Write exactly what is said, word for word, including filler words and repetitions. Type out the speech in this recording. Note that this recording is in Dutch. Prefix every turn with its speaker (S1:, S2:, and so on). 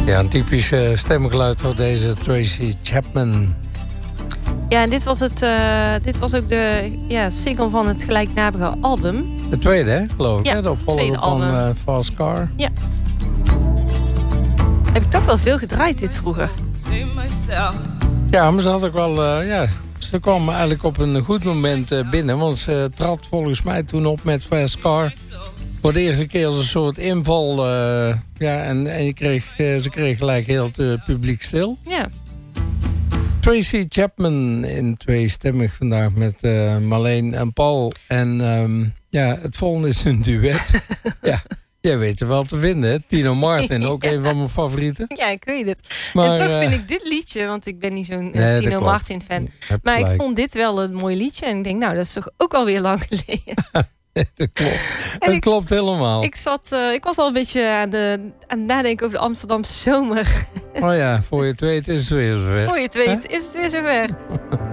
S1: Ja, een typisch uh, stemgeluid voor deze Tracy Chapman.
S2: Ja, en dit was, het, uh, dit was ook de ja, single van het gelijknamige album.
S1: De tweede, hè, geloof ik.
S2: Ja,
S1: hè? De opvolger van uh, Fast Car.
S2: Ja. Heb ik toch wel veel gedraaid dit vroeger.
S1: Ja, maar ze had ook wel... Uh, ja, ze kwam eigenlijk op een goed moment uh, binnen. Want ze trad volgens mij toen op met Fast Car. Voor de eerste keer als een soort inval. Uh, ja, en, en je kreeg, uh, ze kreeg gelijk heel het uh, publiek stil.
S2: Ja.
S1: Tracy Chapman in tweestemmig vandaag met uh, Marleen en Paul. En um, ja, het volgende is een duet. Ja, jij weet er wel te vinden, hè? Tino Martin, ook ja. Een van mijn favorieten.
S2: Ja, ik weet het.
S1: Maar,
S2: en toch
S1: uh,
S2: vind ik dit liedje, want ik ben niet zo'n
S1: nee,
S2: Tino Martin fan. Maar gelijk. Ik vond dit wel een mooi liedje. En ik denk, nou, dat is toch ook alweer lang geleden.
S1: Dat klopt. Het ik, klopt helemaal.
S2: Ik, zat, uh, ik was al een beetje aan, de, aan het nadenken over de Amsterdamse zomer.
S1: Oh ja, voor je het weet is het weer zover.
S2: Voor je het weet Huh? is het weer zover.